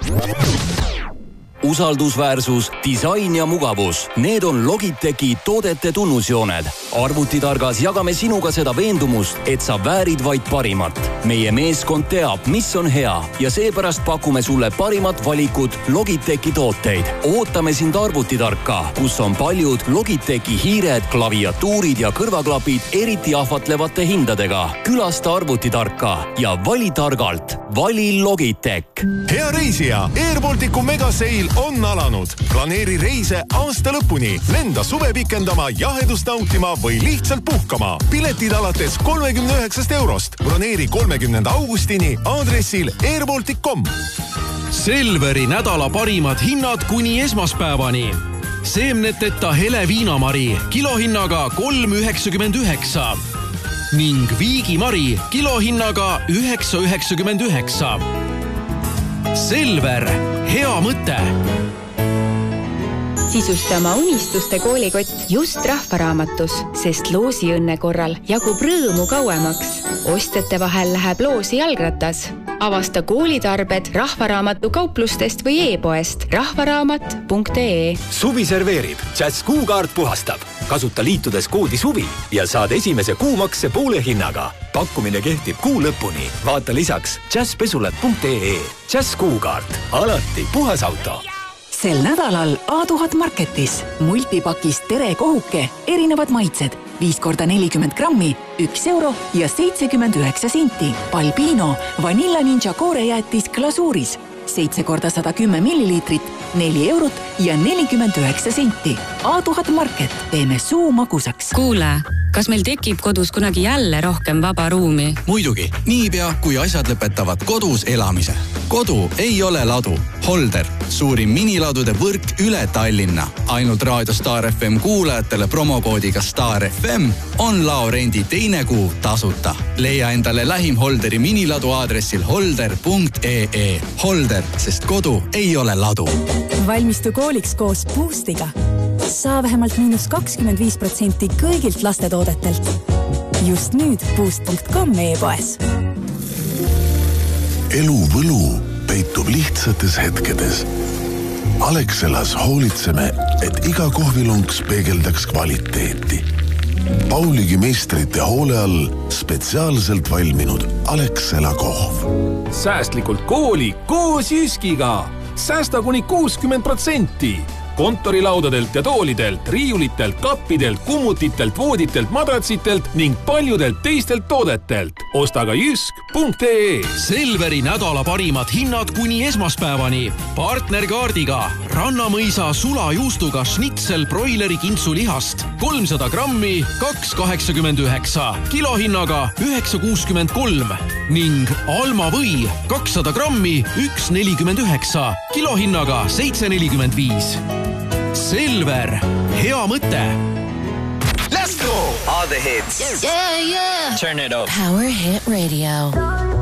Usaldusväärsus, disain ja mugavus. Need on Logitechi toodete tunnusjooned. Arvutitargas jagame sinuga seda veendumust, et sa väärid vaid parimat. Meie meeskond teab, mis on hea ja seepärast pakume sulle parimat valikut Logitechi tooteid. Ootame sind Arvutitarka, kus on paljud Logitechi hiired, klaviatuurid ja kõrvaklapid eriti ahvatlevate hindadega. Külasta Arvutitarka ja vali targalt. Vali Logitech. Hea reisija, Airbalticu megaseil on alanud. Planeeri reise aasta lõpuni. Lenda suve pikendama, jahedust nautima või lihtsalt puhkama. Piletid alates 39 eurost. Broneeri 30. augustini aadressil airbaltic.com. Selveri nädala parimad hinnad kuni esmaspäevani. Seemneteta hele viinamari kilohinnaga 3,99 ning viigimari kilohinnaga 9,99. Selver, hea mõte. Sisusta oma unistuste koolikott just Rahvaraamatus, sest loosiõnne korral jagub rõõmu kauemaks. Ostjate vahel läheb loosi jalgratas. Avasta koolitarbed Rahvaraamatu kauplustest või e-poest rahvaraamat.ee. Suvi serveerib, Jazz Kuukaart puhastab. Kasuta liitudes koodi suvi ja saad esimese kuumakse poole hinnaga. Pakkumine kehtib kuu lõpuni. Vaata lisaks jazzpesulat.ee. Jazz Kuukaart. Alati puhas auto. Sel nädalal A1000 Marketis multipakis tere kohuke, erinevad maitsed, 5 × 40 grammi, 1 euro ja 79 senti. Balbino Vanilla Ninja koorejäätis glasuuris, 7 × 110 milliliitrit, 4 eurot ja 49 senti. A1000 Market, teeme suu magusaks. Kuule, kas meil tekib kodus kunagi jälle rohkem vaba ruumi? Muidugi, niipea kui asjad lõpetavad kodus elamise. Kodu ei ole ladu. Holder, suurim miniladude võrk üle Tallinna. Ainult Raadio Star FM kuulajatele promokoodiga Star FM on laorendi teine kuu tasuta. Leia endale lähim Holderi miniladu aadressil holder.ee. Holder, sest kodu ei ole ladu. Valmistu kooliks koos Boostiga. Saa vähemalt -25% kõigilt lastetoodetelt. Just nüüd boost.com e-poes. Elu võlu peitub lihtsates hetkedes. Alexelas hoolitseme, et iga kohvilunks peegeldaks kvaliteeti. Pauligi meistrite hoole all spetsiaalselt valminud Alexela kohv. Säästlikult kooli koos Jyskiga. Säästa kuni 60%. Kontorilaudadelt ja toolidelt, riiulitelt, kappidelt, kummutitelt, vooditelt, madratsitelt ning paljudelt teistelt toodetelt. Osta ka jysk.ee. Selveri nädala parimad hinnad kuni esmaspäevani. Partnerkaardiga Rannamõisa sulajuustuga schnitzel broileri kintsulihast 300 grammi 2,89 kilohinnaga 9,63 ning Alma või 200 grammi 1,49 kilohinnaga 7,45. Selver, hea mõte. Let's go! All the hits. Yeah. Turn it up. Power Hit Radio.